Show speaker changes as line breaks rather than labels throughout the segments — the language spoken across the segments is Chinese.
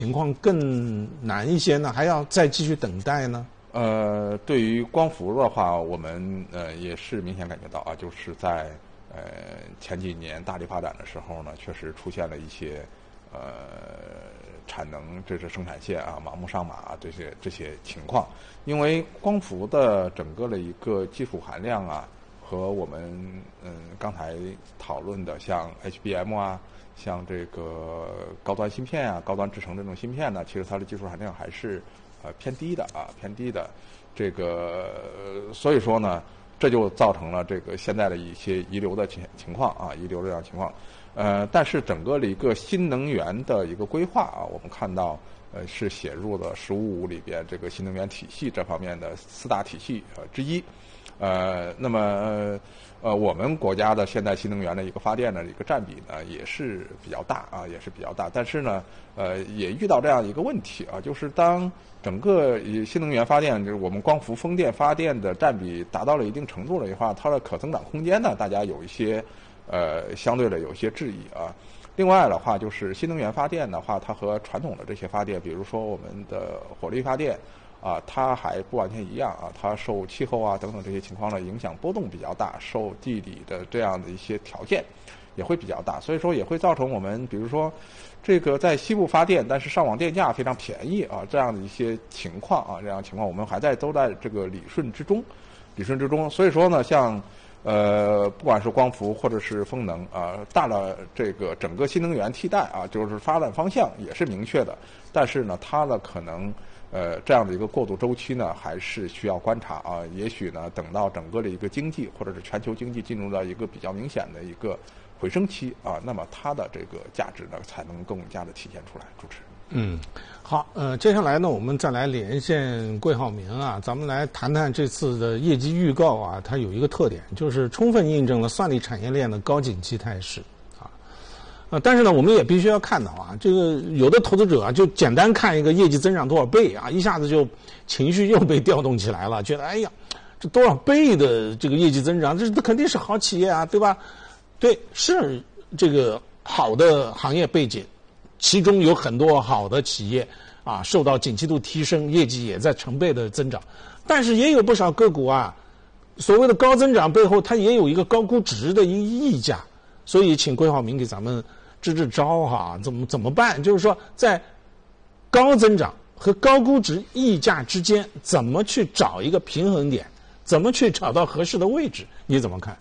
情况更难一些呢，还要再继续等待呢？
对于光伏的话，我们也是明显感觉到啊，就是在前几年大力发展的时候呢，确实出现了一些产能这是生产线啊盲目上马啊这些情况。因为光伏的整个的一个技术含量啊，和我们刚才讨论的像 HBM 啊，像这个高端芯片啊，高端制程这种芯片呢，其实它的技术含量还是偏低的啊，偏低的。这个所以说呢，这就造成了这个现在的一些遗留的情况啊，遗留的这样情况。但是整个的一个新能源的一个规划啊，我们看到是写入了“15+5”里边这个新能源体系这方面的4大体系之一。那么我们国家的现在新能源的一个发电的一个占比呢，也是比较大啊，也是比较大。但是呢，也遇到这样一个问题啊，就是当整个新能源发电，就是我们光伏、风电发电的占比达到了一定程度了的话，它的可增长空间呢，大家有一些相对的有一些质疑啊。另外的话，就是新能源发电的话，它和传统的这些发电，比如说我们的火力发电啊，它还不完全一样啊，它受气候啊等等这些情况的影响波动比较大，受地理的这样的一些条件也会比较大，所以说也会造成我们比如说这个在西部发电，但是上网电价非常便宜啊，这样的一些情况啊，这样的情况我们都在这个理顺之中。所以说呢，像不管是光伏或者是风能啊，大了这个整个新能源替代啊，就是发展方向也是明确的，但是呢，它的可能这样的一个过渡周期呢，还是需要观察啊。也许呢，等到整个的一个经济或者是全球经济进入到一个比较明显的一个回升期啊，那么它的这个价值呢，才能更加的体现出来。主持人。
好，接下来呢，我们再来连线桂浩明啊，咱们来谈谈这次的业绩预告啊，它有一个特点，就是充分印证了算力产业链的高景气态势啊。但是呢，我们也必须要看到啊，这个有的投资者啊，就简单看一个业绩增长多少倍啊，一下子就情绪又被调动起来了，觉得哎呀，这多少倍的这个业绩增长，这肯定是好企业啊，对吧？对，是这个好的行业背景。其中有很多好的企业啊，受到景气度提升，业绩也在成倍的增长。但是也有不少个股啊，所谓的高增长背后，它也有一个高估值的一个溢价。所以，请桂浩明给咱们支招哈，怎么办？就是说，在高增长和高估值溢价之间，怎么去找一个平衡点？怎么去找到合适的位置？你怎么看？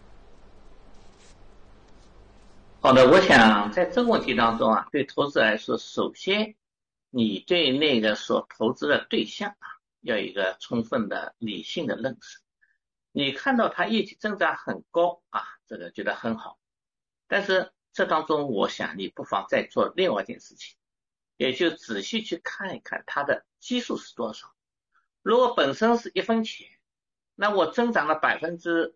好的，我想在这个问题当中啊，对投资来说，首先你对那个所投资的对象啊，要有一个充分的理性的认识。你看到它业绩增长很高啊，这个觉得很好，但是这当中我想你不妨再做另外一件事情，也就仔细去看一看它的基数是多少。如果本身是1分钱，那我增长了1000%，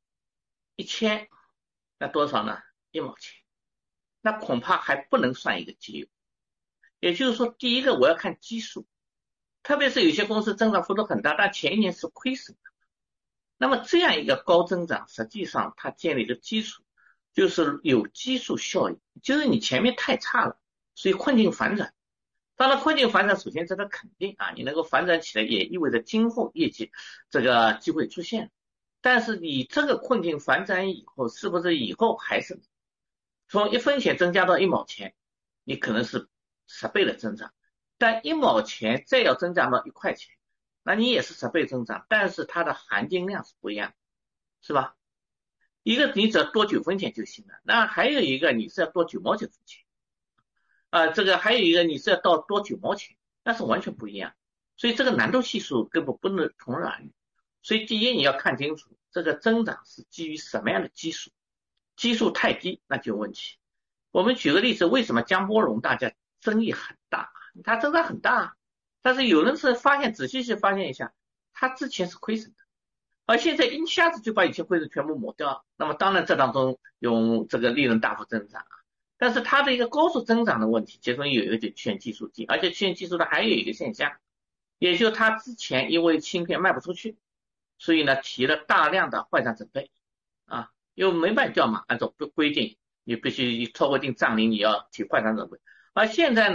那多少呢？1毛钱，那恐怕还不能算一个绩优。也就是说，第一个我要看基数，特别是有些公司增长幅度很大，但前一年是亏损的。那么这样一个高增长，实际上它建立的基础就是有基数效应，就是你前面太差了，所以困境反转。当然困境反转首先这个肯定啊，你能够反转起来也意味着今后业绩这个机会出现。但是你这个困境反转以后，是不是以后还是从1分钱增加到1毛钱，你可能是10倍的增长，但1毛钱再要增长到1块钱，那你也是10倍增长，但是它的含金量是不一样，是吧？一个你只要多9分钱就行了，那还有一个你是要多9毛9分钱，这个还有一个你是要到多9毛钱，那是完全不一样，所以这个难度系数根本不能同日而语。所以第一你要看清楚这个增长是基于什么样的基数，基数太低那就有问题。我们举个例子，为什么江波龙大家争议很大？它增长很大，但是有人是仔细去发现一下，它之前是亏损的，而现在一下子就把以前亏损全部抹掉，那么当然这当中用这个利润大幅增长，但是它的一个高速增长的问题，其中有一个就曲线基数低，而且曲线基数的还有一个现象，也就是它之前因为芯片卖不出去，所以呢提了大量的坏账准备啊，因为没卖掉嘛，按照规定你必须超过一定账龄你要提坏账准备，而现在呢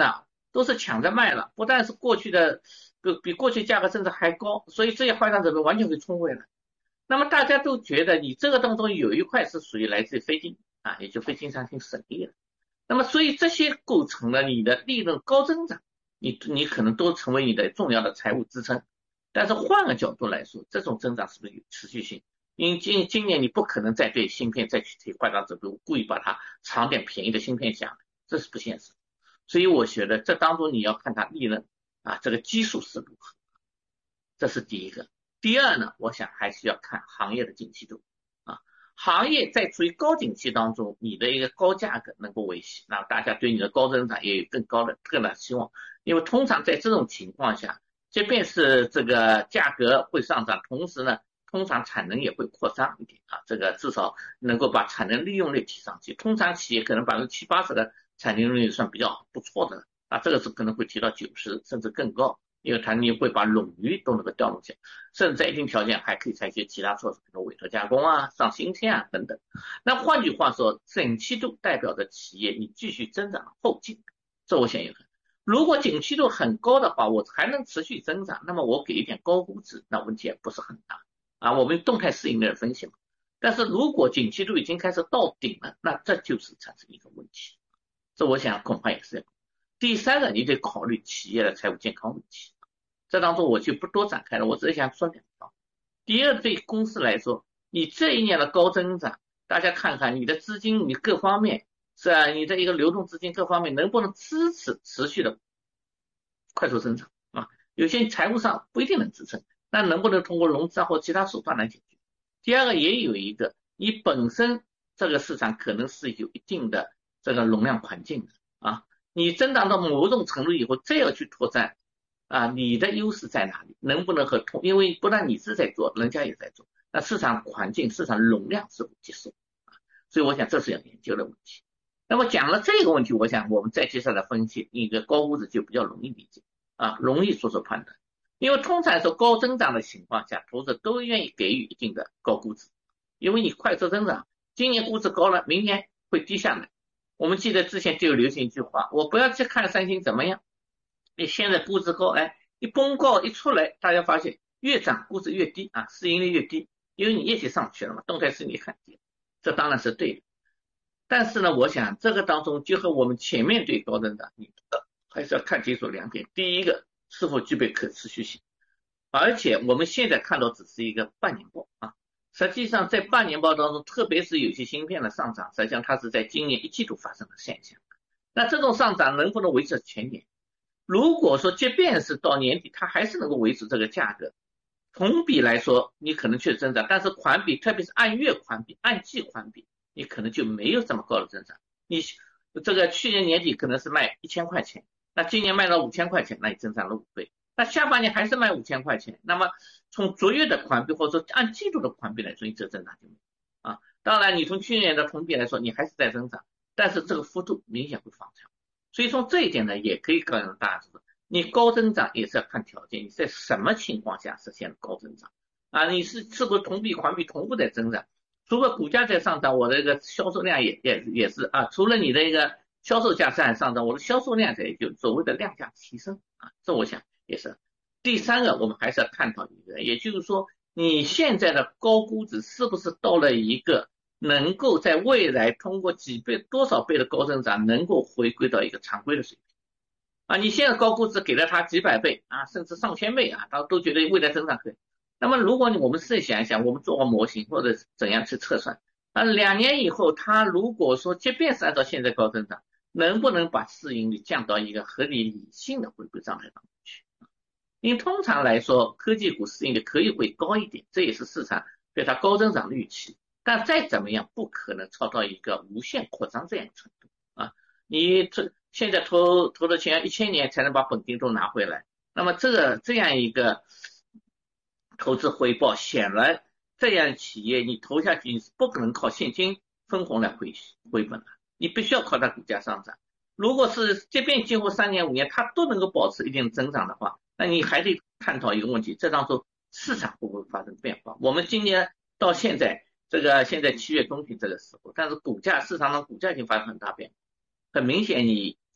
都是抢着卖了，不但是过去的比过去价格甚至还高，所以这些坏账指标完全会冲回来。那么大家都觉得你这个当中有一块是属于来自于非经啊，也就非经常性损益了。那么所以这些构成了你的利润高增长，你可能都成为你的重要的财务支撑。但是换个角度来说，这种增长是不是有持续性？因为今年你不可能再对芯片再去推坏账指标，故意把它藏点便宜的芯片下来，这是不现实。所以我觉得这当中你要看它利润啊，这个基数是如何，这是第一个。第二呢，我想还是要看行业的景气度啊，行业在处于高景气当中，你的一个高价格能够维系，那大家对你的高增长也有更大希望。因为通常在这种情况下，即便是这个价格会上涨，同时呢，通常产能也会扩张一点啊，这个至少能够把产能利用率提上去。通常企业可能70%、80%的产能利用率算比较不错的啊，这个是可能会提到90%甚至更高。因为你会把冗余都能够调动起来，甚至在一定条件还可以采取其他措施，比如委托加工啊、上芯片啊等等。那换句话说，景气度代表着企业你继续增长的后劲，这我想也很。如果景气度很高的话，我还能持续增长，那么我给一点高估值，那问题也不是很大啊。我们动态市盈率分析嘛。但是如果景气度已经开始到顶了，那这就是产生一个问题，这我想恐怕也是。第三个，你得考虑企业的财务健康问题，这当中我就不多展开了，我只是想说两条。第二，对公司来说，你这一年的高增长，大家看看你的资金，你各方面是吧，你的一个流动资金各方面能不能支持持续的快速增长啊？有些财务上不一定能支撑，那能不能通过融资或其他手段来解决？第二个，也有一个，你本身这个市场可能是有一定的这个容量环境的啊。你增长到某种程度以后，再要去拓展啊，你的优势在哪里？能不能因为不但你是在做，人家也在做，那市场环境、市场容量是否接受啊？所以我想这是要研究的问题。那么讲了这个问题，我想我们再接下来分析一个高估值就比较容易理解啊，容易做出判断。因为通常来说高增长的情况下，投资者都愿意给予一定的高估值，因为你快速增长，今年估值高了，明年会低下来。我们记得之前就有流行一句话，我不要去看三星怎么样，你现在估值高，一公告一出来，大家发现越涨估值越低啊，市盈率越低，因为你业绩上去了嘛，动态市盈率很低，这当然是对的。但是呢，我想这个当中就和我们前面对高增长，还是要看清楚两点。第一个，是否具备可持续性，而且我们现在看到只是一个半年报啊。实际上在半年报当中，特别是有些芯片的上涨，实际上它是在今年1季度发生的现象。那这种上涨能不能维持全年？如果说即便是到年底它还是能够维持这个价格，同比来说你可能确实增长，但是环比，特别是按月环比、按季环比，你可能就没有这么高的增长。你这个去年年底可能是卖1000块钱，那今年卖到5000块钱，那你增长了5倍。那下半年还是卖5000块钱，那么从逐月的环比或者说按季度的环比来说，你这增长就没有啊。当然你从去年的同比来说，你还是在增长，但是这个幅度明显会放缓。所以从这一点呢，也可以告诉大家说，你高增长也是要看条件，你在什么情况下实现高增长啊？你是否同比环比同步在增长？除了股价在上涨，我的一个销售量也是啊，除了你的一个销售价在上涨，我的销售量在就所谓的量价提升啊，这我想也是。第三个，我们还是要探讨一个，也就是说，你现在的高估值是不是到了一个能够在未来通过几倍、多少倍的高增长，能够回归到一个常规的水平啊？你现在高估值给了它几百倍啊，甚至上千倍啊，他都觉得未来增长可以。那么如果我们试想一想，我们做个模型或者怎样去测算，那2年以后，它如果说即便是按照现在高增长，能不能把市盈率降到一个合理理性的回归状态当中去？因为通常来说，科技股市盈率可以会高一点，这也是市场对它高增长的预期，但再怎么样不可能超到一个无限扩张这样的程度啊！你现在投的钱1000年才能把本金都拿回来，那么这样一个投资回报，显然这样企业你投下去你是不可能靠现金分红来回本的，你必须要靠它股价上涨。如果是即便今后3年5年它都能够保持一定增长的话，那你还得探讨一个问题，这当中市场会不会发生变化？我们今年到现在现在7月中旬这个时候，但是市场的股价已经发生很大变化，很明显你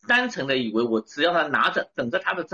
单纯的以为我只要他拿着等着他的